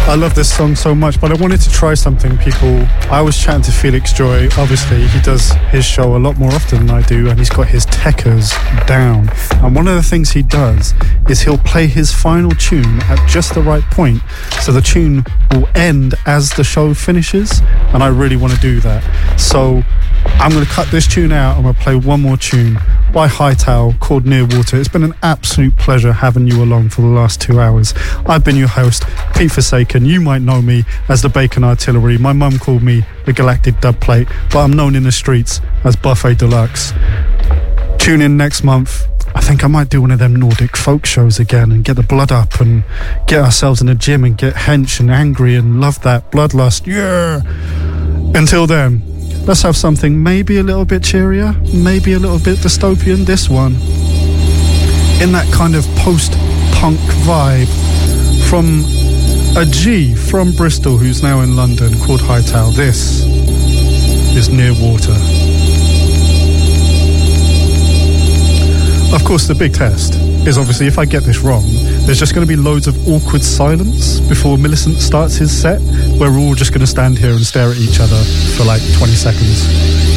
I love this song so much, but I wanted to try something, people. I was chatting to Felix Joy. Obviously, he does his show a lot more often than I do, and he's got his techers down. And one of the things he does is he'll play his final tune at just the right point, so the tune will end as the show finishes, and I really want to do that. So I'm going to cut this tune out. I'm going to play one more tune by Hightail called Near Water. It's been an absolute pleasure having you along for the last 2 hours. I've been your host, Pete Forsaken. You might know me as the Bacon Artillery. My mum called me the Galactic Dub Plate, but I'm known in the streets as Buffet Deluxe. Tune in next month. I think I might do one of them Nordic folk shows again and get the blood up and get ourselves in the gym and get hench and angry and love that bloodlust. Yeah! Until then, let's have something maybe a little bit cheerier, maybe a little bit dystopian. This one, in that kind of post-punk vibe, from a G from Bristol who's now in London, called Hightail. This is Near Water. Of course, the big test is obviously if I get this wrong, there's just going to be loads of awkward silence before Millicent starts his set, where we're all just going to stand here and stare at each other for like 20 seconds.